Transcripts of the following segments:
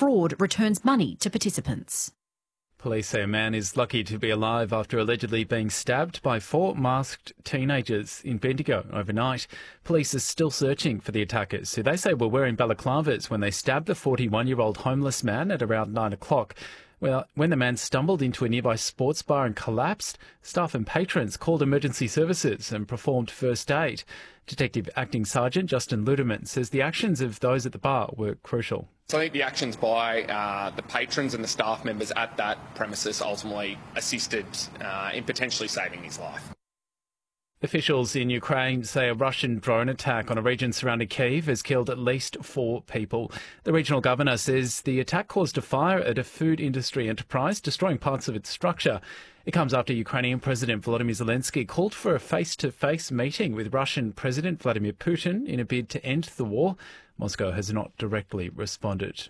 fraud returns money to participants. Police say a man is lucky to be alive after allegedly being stabbed by 4 masked teenagers in Bendigo overnight. Police are still searching for the attackers, who they say were wearing balaclavas when they stabbed the 41-year-old homeless man at around 9 o'clock. Well, when the man stumbled into a nearby sports bar and collapsed, staff and patrons called emergency services and performed first aid. Detective Acting Sergeant Justin Ludeman says the actions of those at the bar were crucial. So I think the actions by the patrons and the staff members at that premises ultimately assisted in potentially saving his life. Officials in Ukraine say a Russian drone attack on a region surrounding Kyiv has killed at least 4 people. The regional governor says the attack caused a fire at a food industry enterprise, destroying parts of its structure. It comes after Ukrainian President Volodymyr Zelensky called for a face-to-face meeting with Russian President Vladimir Putin in a bid to end the war. Moscow has not directly responded.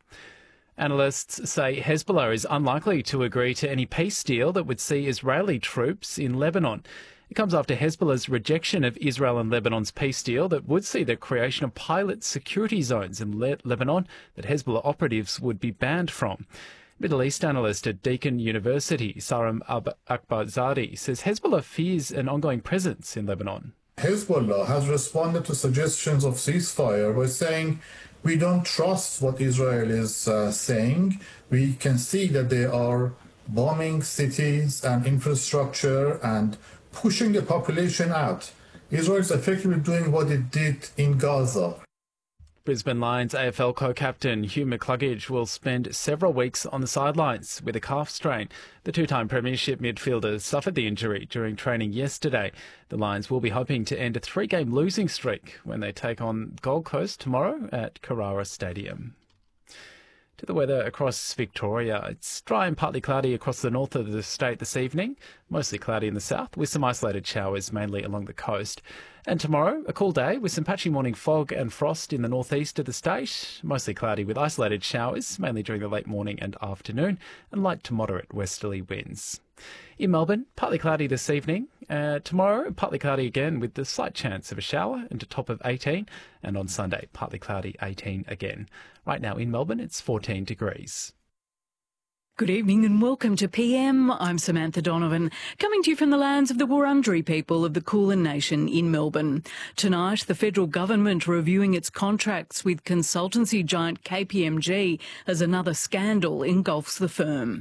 Analysts say Hezbollah is unlikely to agree to any peace deal that would see Israeli troops in Lebanon. It comes after Hezbollah's rejection of Israel and Lebanon's peace deal that would see the creation of pilot security zones in Lebanon that Hezbollah operatives would be banned from. Middle East analyst at Deakin University, Saram Akbarzadi, says Hezbollah fears an ongoing presence in Lebanon. Hezbollah has responded to suggestions of ceasefire by saying, we don't trust what Israel is saying. We can see that they are bombing cities and infrastructure and pushing the population out. Israel is effectively doing what it did in Gaza. Brisbane Lions AFL co-captain Hugh McCluggage will spend several weeks on the sidelines with a calf strain. The two-time premiership midfielder suffered the injury during training yesterday. The Lions will be hoping to end a 3-game losing streak when they take on Gold Coast tomorrow at Carrara Stadium. To the weather across Victoria. It's dry and partly cloudy across the north of the state this evening, mostly cloudy in the south, with some isolated showers mainly along the coast. And tomorrow, a cool day with some patchy morning fog and frost in the northeast of the state, mostly cloudy with isolated showers, mainly during the late morning and afternoon, and light to moderate westerly winds. In Melbourne, partly cloudy this evening. Tomorrow, partly cloudy again with the slight chance of a shower and a top of 18. And on Sunday, partly cloudy 18 again. Right now in Melbourne, it's 14 degrees. Good evening and welcome to PM. I'm Samantha Donovan, coming to you from the lands of the Wurundjeri people of the Kulin Nation in Melbourne. Tonight, the federal government reviewing its contracts with consultancy giant KPMG as another scandal engulfs the firm.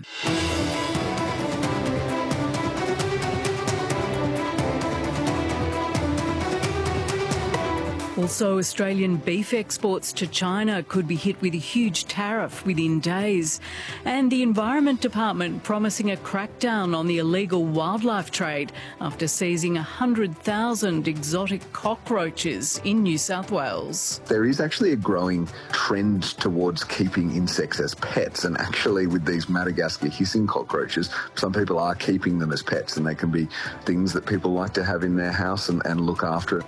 Also, Australian beef exports to China could be hit with a huge tariff within days. And the Environment Department promising a crackdown on the illegal wildlife trade after seizing 100,000 exotic cockroaches in New South Wales. There is actually a growing trend towards keeping insects as pets, and actually with these Madagascar hissing cockroaches, some people are keeping them as pets, and they can be things that people like to have in their house and look after.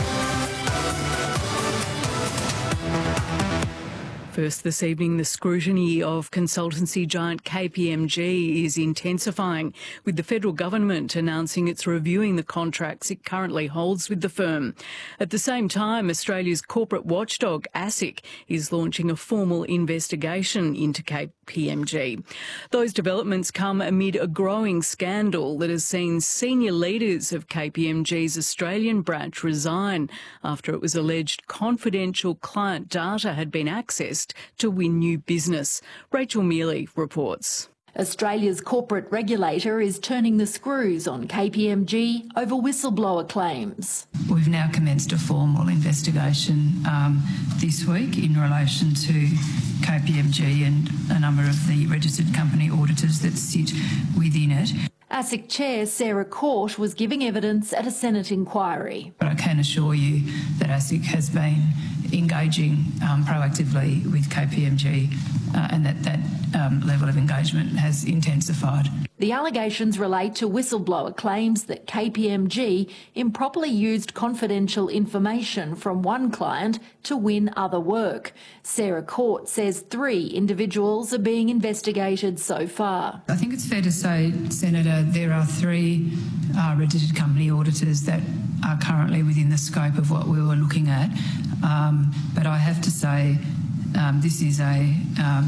First this evening, the scrutiny of consultancy giant KPMG is intensifying, with the federal government announcing it's reviewing the contracts it currently holds with the firm. At the same time, Australia's corporate watchdog, ASIC, is launching a formal investigation into KPMG. Those developments come amid a growing scandal that has seen senior leaders of KPMG's Australian branch resign after it was alleged confidential client data had been accessed to win new business. Rachel Mealy reports. Australia's corporate regulator is turning the screws on KPMG over whistleblower claims. We've now commenced a formal investigation this week in relation to KPMG and a number of the registered company auditors that sit within it. ASIC Chair Sarah Court was giving evidence at a Senate inquiry. But I can assure you that ASIC has been engaging proactively with KPMG and that level of engagement has intensified. The allegations relate to whistleblower claims that KPMG improperly used confidential information from one client to win other work. Sarah Court says 3 individuals are being investigated so far. I think it's fair to say, Senator, there are 3 registered company auditors that are currently within the scope of what we were looking at. But I have to say this is a